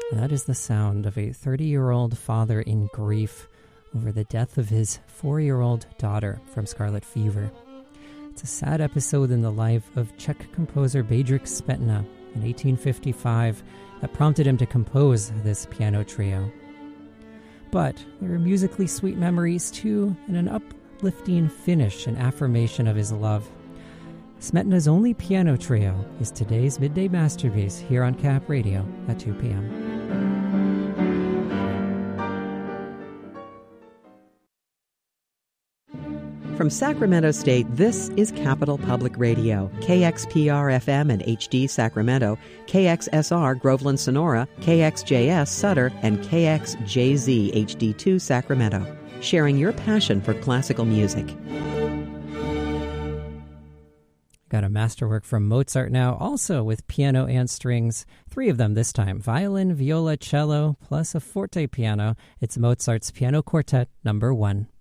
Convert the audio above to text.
That is the sound of a 30-year-old father in grief over the death of his 4-year-old daughter from scarlet fever. It's a sad episode in the life of Czech composer Bedřich Smetana in 1855 that prompted him to compose this piano trio. But there are musically sweet memories too, and an uplifting finish and affirmation of his love. Smetana's only piano trio is today's Midday Masterpiece here on Cap Radio at 2 p.m. From Sacramento State, this is Capital Public Radio, KXPR-FM and HD Sacramento, KXSR Groveland Sonora, KXJS Sutter, and KXJZ HD2 Sacramento, sharing your passion for classical music. Got a masterwork from Mozart now, also with piano and strings. 3 of them this time, violin, viola, cello, plus a forte piano. It's Mozart's Piano Quartet No. 1.